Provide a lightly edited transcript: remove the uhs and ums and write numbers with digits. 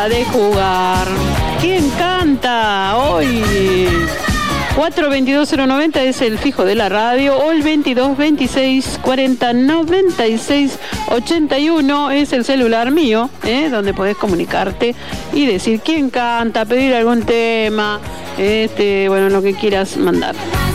de jugar. ¿Quién canta hoy? 422-090 es el fijo de la radio, o el 22-26-40-96-81 es el celular mío, donde podés comunicarte y decir quién canta, pedir algún tema, bueno, lo que quieras mandar.